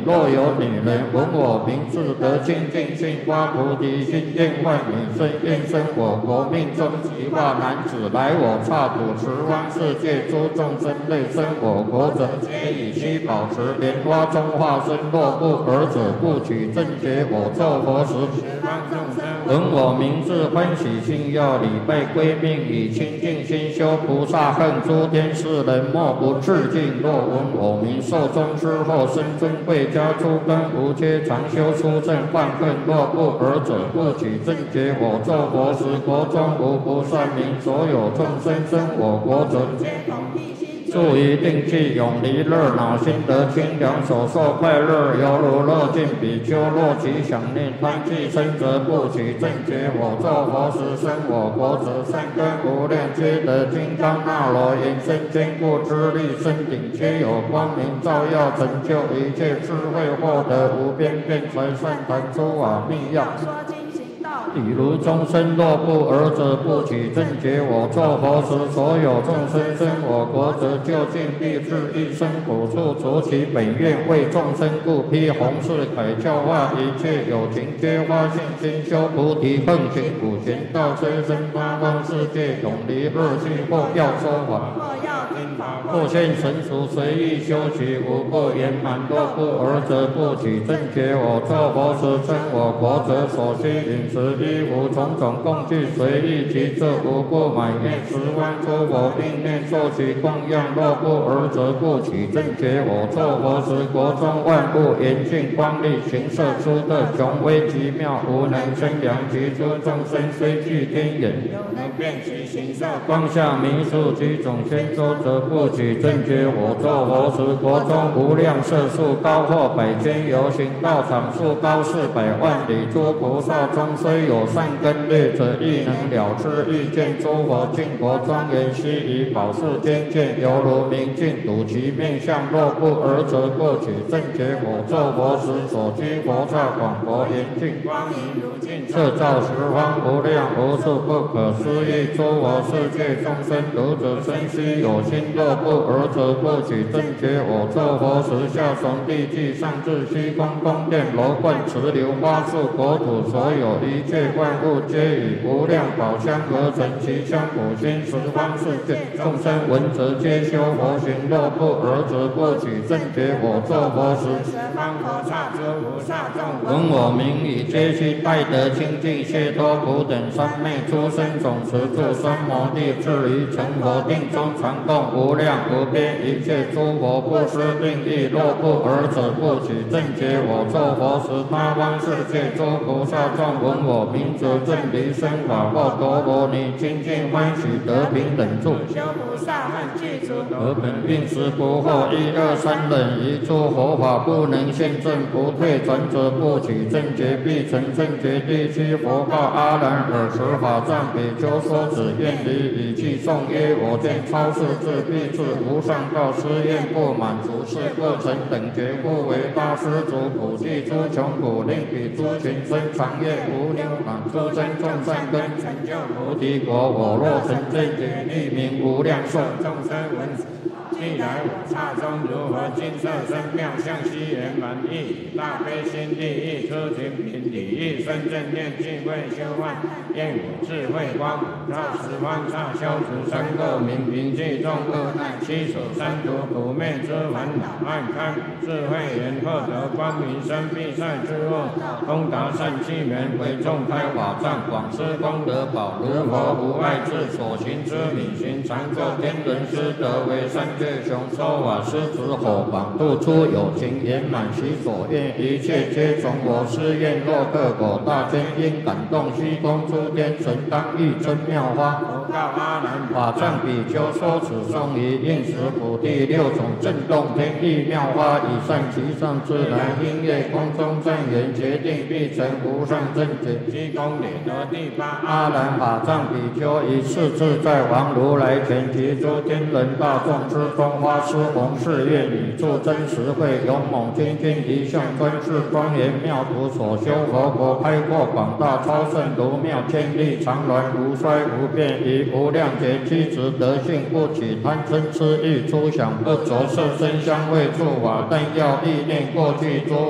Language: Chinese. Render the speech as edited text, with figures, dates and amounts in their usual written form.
若有女人闻我名字得清净心发菩提心，愿换女身，愿生我国命中极化男子，来我刹土持方世界诸众生类生我国者，皆以须保持莲花中化身。若不尔者，不取正觉。我作佛时，闻我名字欢喜心，要礼拜归命，以清净心修菩萨恨诸天世人莫不致敬。若闻我名寿终之后，生尊贵家诸根无缺，常修出正犯恨。若不尔者，不取正觉。我作佛时，国中无不善民，所有众生生我国者，住于定气，永离热恼，心得清凉，所受快乐，犹如乐尽比丘。若其想念贪气生，则不取正觉。我作佛时，生我国者，善根无量，皆得金刚那罗延伸坚固之力，身顶皆有光明照耀，成就一切智慧，获得无边辩才善谈诸法密要。比如众生若不尔者，不取正觉。我作佛时，所有众生生我国者，究竟必至一生苦处，除其本愿为众生故，披弘誓凯教化一切有情，皆发信心修菩提，奉行普贤道，催生八方世界，永离恶趣。或要说法，或现成熟，随意修习，无不圆满。若不尔者，不取正觉。我作佛时，生我国者，所需饮食衣服种种供具，随意其色，无不满愿十方诸佛并念受取供养。若不尔者，不取正觉。我作佛时，国中万物严净光力，行摄出的雄威极妙，无能生量。其诸众生虽具天眼，能辨其形色，光下弥数居种千洲，则不取正觉。我作佛时，国中无量色数，高或百千由行道场数高400万里。诸菩萨中虽有善根劣者，亦能了知欲见诸佛净国庄严，悉以宝树天见，犹如明镜睹其面相。若不尔者，不取正觉。我作佛时，所居佛刹广博严净，光明如镜，摄照十方，无量无数不可思议。诸佛世界众生，读者生须有心。若不尔者，不取正觉。我作佛时，下从地际，上至虚空宫殿楼观池流花树国土，所有一切万物，皆以无量宝香而成，其香普熏十方世界。众生闻则皆修佛行。若不尔者，不取正觉。我作佛时，十方佛刹诸菩萨众闻我名，以皆悉拜得清净解脱苦等三昧出生种持住三摩地，至于成佛定中，常供无量无边一切诸佛，不施定意。若不尔者，不取正觉。我作佛时，八方世界诸菩萨众闻我名，则正离生法报陀罗尼，清净欢喜得平等住，修菩萨恨具足，得本并时不惑。1、2、3忍，一诸佛法不能现证，不退转者，不取正觉，必成正觉。第七佛告阿难：尔时法藏比丘说子愿离，以偈颂曰：我见超世智必至无上道，施愿不满足，是不成等觉，故为大施主普济诸穷苦，令彼诸群生长业无量满，诸增众善根，成就菩提果。我若成正觉，立名无量寿。众生闻既来我刹中，如何金色身妙相，悉圆满意，大悲心地意，出群品礼意，生正念智慧修幻，愿我智慧光普照十方刹，消除三垢明平济众恶难，七所三毒苦灭之烦恼，暗开智慧眼，获得光明生必赛之恶，通达善气门，为众开法藏，广施功德宝，如佛无碍智，所行之理行，常作天人师德，为三界雄说法师子火榜，度出有情圆满其所愿，一切皆从我施愿。若各果大天因感动虚空诸天神，当欲真妙花。佛告阿难：法藏比丘说此颂于应时普地6种震动天地妙花，以善其上自然音乐空中正言，决定必成无上正觉。积功累德第8。阿难，法藏比丘以是自在王如来前，及诸天人大众之中花师弘誓愿以助真实慧，勇猛精进一向专制庄严妙土所修佛国开阔广大超胜如妙千里常鸾无衰无变以无量劫机直德性不起贪嗔痴欲出想不着色身香味触法但要意念过去诸